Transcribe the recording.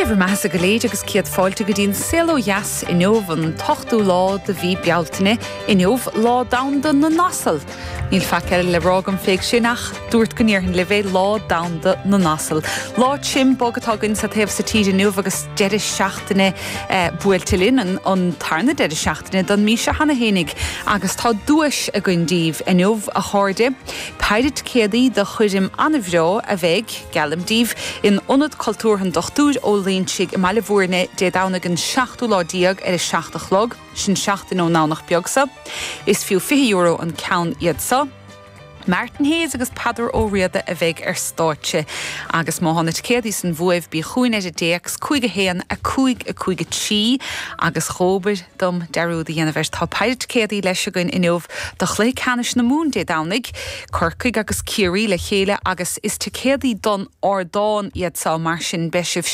Ever maas a goléid agus ciad fáilte go dtín selo jas inniuh an tochtú lá de bhí bealtaine inniuh lá damda na nasal. Níl fecer le rágam féig sinach dúirt go níorthain le bhéh lá damda na nasal. Lá tsim bogatágann sa taobh sa tíd inniuh agus deidir seachtaine buailtilinn an tarna deidir seachtaine don mí se hana hénig agus tá dúis a gundíh inniuh a cháde. Peidir céadaí de chuidim anmhrá a bheith galamdíh in onad cultúrthan dochtúr ó líonsigh i meile bhuairne dé dána an 7 ládiag ar 7 log, sin 7 ó nánach beagsa. Is fiú €20 an ceann iad sa. Martin Hayes agus Padar ó riada a bheith stáitse agus má hána céadaí san bhuaimh bí chuin é déex chuige héan a chuige tí agus chóbair dom deúda dhéanamheirs tá peidir céadaí leis a goin inniuh do chlé canis na mún dé dánig chuircaig agus ciarí le chéile agus is te céadaí don ordáin iad sa mar sin beisibh